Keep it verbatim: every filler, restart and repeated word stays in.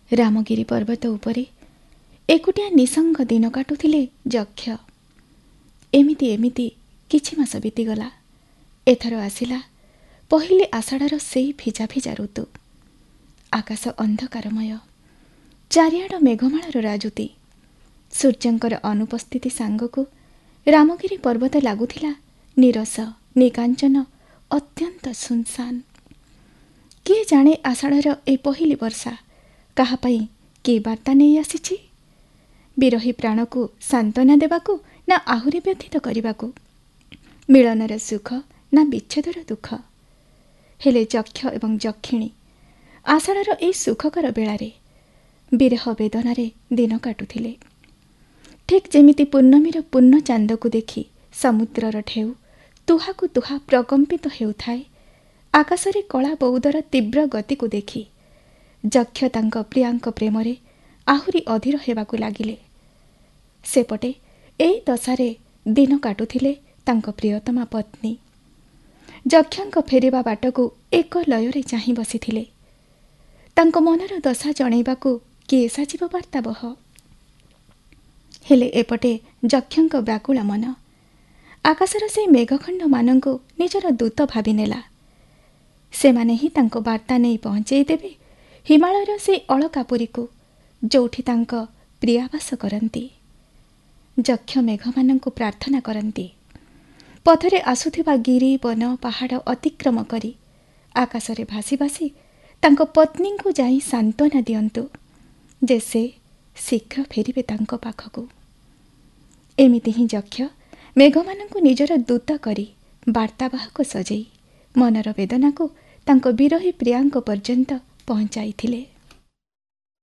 ରାମଗିରି ପର୍ବତ ଉପରେ ଏକୁଟିଆ ନିସଙ୍ଗ ଦିନ କାଟୁଥିଲେ ଯକ୍ଷ। ଏମିତି ଏମିତି କିଛି ମାସ ବିତିଗଲା। ଏଥର ଆସିଲା ପହିଲି ଆଷାଢ଼ର ସେଇ ଭିଜା ଭିଜା ଋତୁ। ଆକାଶ ଅନ୍ଧକାରମୟ, ଚାରିଆଡ଼ ମେଘମାଳାର ରାଜୁତି। ସୂର୍ଯ୍ୟଙ୍କର ଅନୁପସ୍ଥିତି ସାଙ୍ଗକୁ ରାମଗିରି ପର୍ବତ ଲାଗୁଥିଲା ନିରସ, ନିକାଞ୍ଚନ, ଅତ୍ୟନ୍ତ ସୁନସାନ। କିଏ ଜାଣେ ଆଷାଢ଼ର ଏ ପହିଲି ବର୍ଷା କାହା ପାଇଁ କି ବାର୍ତ୍ତା ନେଇ ଆସିଛି? ବିରହୀ ପ୍ରାଣକୁ ସାନ୍ତ୍ୱନା ଦେବାକୁ ନା ଆହୁରି ବ୍ୟଥିତ କରିବାକୁ? ମିଳନର ସୁଖ ନା ବିଚ୍ଛେଦର ଦୁଃଖ? ହେଲେ ଯକ୍ଷ ଏବଂ ଯକ୍ଷିଣୀ ଆଷାଢ଼ର ଏଇ ସୁଖକର ବେଳାରେ ବିରହ ବେଦନାରେ ଦିନ କାଟୁଥିଲେ। ଠିକ୍ ଯେମିତି ପୂର୍ଣ୍ଣମୀର ପୂର୍ଣ୍ଣ ଚାନ୍ଦକୁ ଦେଖି ସମୁଦ୍ରର ଢେଉ ତୁହାକୁ ତୁହା ପ୍ରକମ୍ପିତ ହେଉଥାଏ, ଆକାଶରେ କଳା ବଉଦର ତୀବ୍ର ଗତିକୁ ଦେଖି ଯକ୍ଷ ତାଙ୍କ ପ୍ରିୟାଙ୍କ ପ୍ରେମରେ ଆହୁରି ଅଧୀର ହେବାକୁ ଲାଗିଲେ। ସେପଟେ ଏଇ ଦଶାରେ ଦିନ କାଟୁଥିଲେ ତାଙ୍କ ପ୍ରିୟତମା ପତ୍ନୀ। ଯକ୍ଷଙ୍କ ଫେରିବା ବାଟକୁ ଏକ ଲୟରେ ଚାହିଁ ବସିଥିଲେ। ତାଙ୍କ ମନର ଦଶା ଜଣେଇବାକୁ କିଏ ସାଜିବ ବାର୍ତ୍ତାବହ? ହେଲେ ଏପଟେ ଯକ୍ଷଙ୍କ ବ୍ୟାକୁଳ ମନ ଆକାଶର ସେଇ ମେଘଖଣ୍ଡମାନଙ୍କୁ ନିଜର ଦୂତ ଭାବି ନେଲା। ସେମାନେ ହିଁ ତାଙ୍କ ବାର୍ତ୍ତା ନେଇ ପହଞ୍ଚେଇ ଦେବେ ହିମାଳୟର ସେଇ ଅଳକାପୁରୀକୁ, ଯୋଉଠି ତାଙ୍କ ପ୍ରିୟା ବାସ କରନ୍ତି। ଯକ୍ଷ ମେଘମାନଙ୍କୁ ପ୍ରାର୍ଥନା କରନ୍ତି, ପଥରେ ଆସୁଥିବା ଗିରି, ବନ, ପାହାଡ଼ ଅତିକ୍ରମ କରି ଆକାଶରେ ଭାସି ଭାସି ତାଙ୍କ ପତ୍ନୀଙ୍କୁ ଯାଇ ସାନ୍ତ୍ୱନା ଦିଅନ୍ତୁ ଯେ ସେ ଶୀଘ୍ର ଫେରିବେ ତାଙ୍କ ପାଖକୁ। ଏମିତି ହିଁ ଯକ୍ଷ ମେଘମାନଙ୍କୁ ନିଜର ଦୂତ କରି ବାର୍ତ୍ତାବାହକ ସଜେଇ ମନର ବେଦନାକୁ ତାଙ୍କ ବିରହୀ ପ୍ରିୟାଙ୍କ ପର୍ଯ୍ୟନ୍ତ ପହଞ୍ଚାଇଥିଲେ।